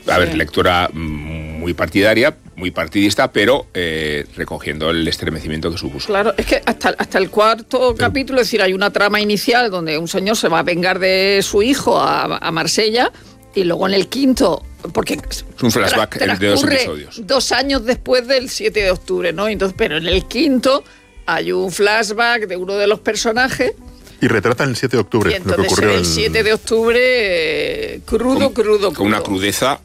A ver, lectura muy partidaria, muy partidista, pero recogiendo el estremecimiento que supuso. Claro, es que hasta el cuarto capítulo, es decir, hay una trama inicial donde un señor se va a vengar de su hijo a Marsella, y luego en el quinto, porque es un flashback de 2 episodios. 2 años después del 7 de octubre, ¿no? Entonces, pero en el quinto hay un flashback de uno de los personajes. Y retratan el 7 de octubre. Y entonces lo que ocurrió el 7 de octubre crudo. Con una crudeza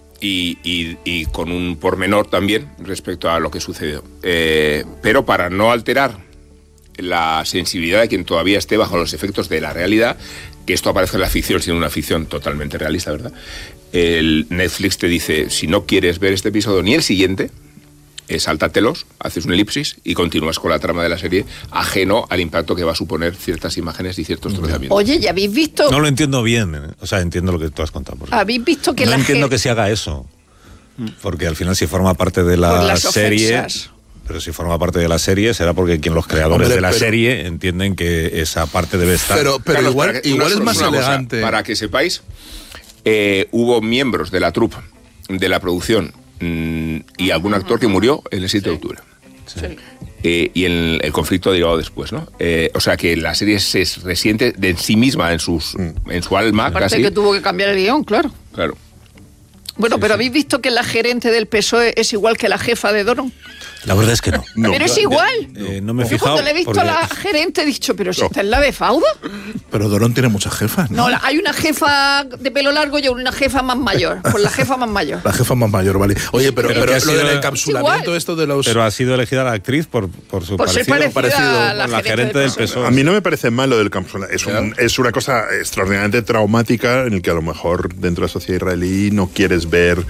y con un pormenor también respecto a lo que sucedió. Pero para no alterar la sensibilidad de quien todavía esté bajo los efectos de la realidad, que esto aparece en la ficción, siendo una ficción totalmente realista, ¿verdad? El Netflix te dice, si no quieres ver este episodio ni el siguiente, sáltatelos, haces una elipsis y continúas con la trama de la serie, ajeno al impacto que va a suponer ciertas imágenes y ciertos trazamientos. Oye, ¿ya habéis visto? No lo entiendo bien, o sea, entiendo lo que tú has contado. ¿Habéis visto que no entiendo que se haga eso? Porque al final si forma parte de la serie... Pero si forma parte de la serie será porque los creadores de la serie entienden que esa parte debe estar. Pero Carlos, igual es más elegante. Cosa, para que sepáis, hubo miembros de la troupe, de la producción y algún actor que murió el 7 de octubre. Sí. Y el conflicto ha llegado después, ¿no? O sea que la serie se resiente de sí misma en su alma. Aparte casi. que tuvo que cambiar el guión, claro. Claro. Bueno, pero ¿habéis visto que la gerente del PSOE es igual que la jefa de Doron? La verdad es que no. Pero es igual. No me he Yo fijado. cuando le he visto a la gerente he dicho, pero si esta es la de Fauda. Pero Dorón tiene muchas jefas, ¿no? No, hay una jefa de pelo largo y una jefa más mayor. Pues la jefa más mayor. La jefa más mayor, vale. Oye, pero lo del encapsulamiento, esto de los... Pero ha sido elegida la actriz por su parecido a la gerente del PSOE. A mí no me parece mal lo del encapsulamiento. Es una cosa extraordinariamente traumática en el que a lo mejor dentro de la sociedad israelí no quieres ver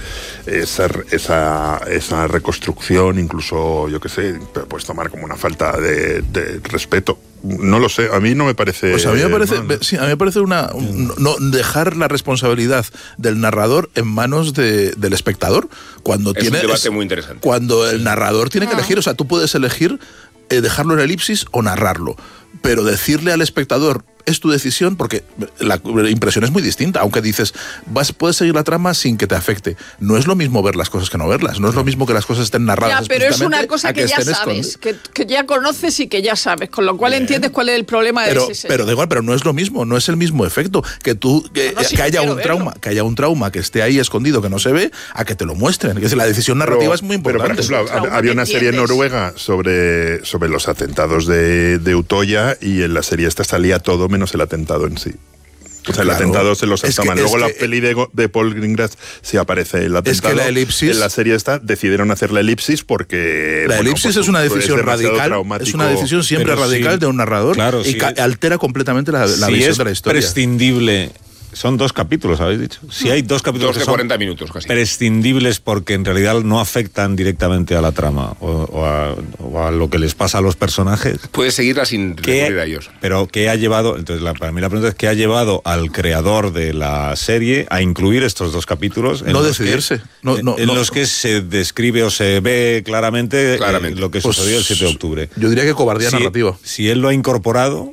esa reconstrucción, incluso, yo qué sé, puedes tomar como una falta de respeto. No lo sé, a mí no me parece... Pues a mí me parece, sí, a mí me parece no dejar la responsabilidad del narrador en manos del espectador. Cuando es un debate muy interesante. Cuando el narrador tiene que elegir, o sea, tú puedes elegir dejarlo en elipsis o narrarlo, pero decirle al espectador es tu decisión, porque la impresión es muy distinta, aunque dices, puedes seguir la trama sin que te afecte. No es lo mismo ver las cosas que no verlas, no es lo mismo que las cosas estén narradas. Ya, pero es una cosa que ya sabes, que ya conoces y que ya sabes, con lo cual entiendes cuál es el problema de ese señor. Pero da igual, pero no es lo mismo, no es el mismo efecto que haya un trauma que esté ahí escondido, que no se ve, a que te lo muestren. Es decir, la decisión narrativa es muy importante. Pero, por ejemplo, había una serie noruega sobre los atentados de Utoya, y en la serie esta salía todo menos el atentado en sí. O sea, el atentado se lo saltaban. Luego la peli de Paul Greengrass sí aparece el atentado. Es que la elipsis... En la serie esta decidieron hacer la elipsis porque... La elipsis es una decisión radical. Traumático. Es una decisión siempre radical de un narrador. Claro, y altera completamente la visión de la historia. Es prescindible... Son 2 capítulos, habéis dicho. Si hay 2 capítulos 2 de 40 minutos casi. Prescindibles porque en realidad no afectan directamente a la trama o a lo que les pasa a los personajes. Puedes seguirla sin recurrir a ellos. Pero ¿qué ha llevado? Entonces, para mí la pregunta es ¿qué ha llevado al creador de la serie a incluir estos 2 capítulos? No decidirse. En los que se describe o se ve claramente lo que sucedió el 7 de octubre. Yo diría que cobardía narrativa. Si él lo ha incorporado...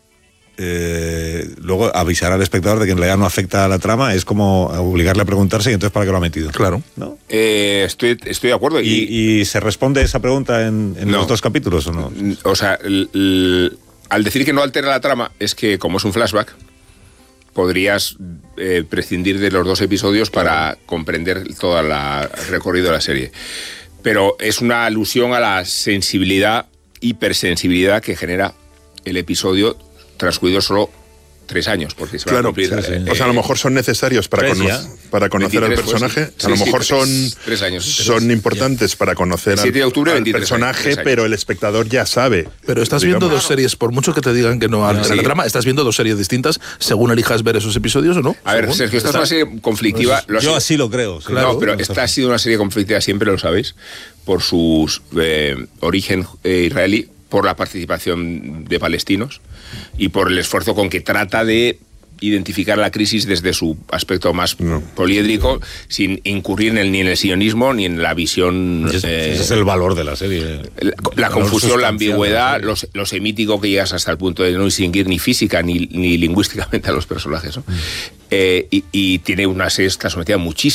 luego avisar al espectador de que en realidad no afecta a la trama es como obligarle a preguntarse y entonces ¿para qué lo ha metido? Claro. ¿No? Estoy de acuerdo. ¿Y se responde esa pregunta en los 2 capítulos o no? O sea, al decir que no altera la trama, es que como es un flashback, podrías prescindir de los 2 episodios para comprender todo el recorrido de la serie. Pero es una alusión a la sensibilidad, hipersensibilidad que genera el episodio transcurrido solo 3 años, porque se va a cumplir. O sea, a lo mejor son necesarios para conocer al personaje. A lo mejor son 3 años. Son importantes para conocer al personaje, pero el espectador ya sabe. Pero estás viendo 2 series, por mucho que te digan que no altera la trama, estás viendo 2 series distintas según elijas ver esos episodios o no. A ver, Sergio, esta es una serie conflictiva. Yo así lo creo. Claro, no, pero esta ha sido una serie conflictiva, siempre lo sabéis, por su origen israelí, por la participación de palestinos y por el esfuerzo con que trata de identificar la crisis desde su aspecto más poliédrico, sin incurrir ni en el sionismo ni en la visión... Ese es el valor de la serie. La confusión, la ambigüedad, lo semítico que llegas hasta el punto de no distinguir ni física ni lingüísticamente a los personajes, ¿no? Y tiene una serie que ha sometido muchísimo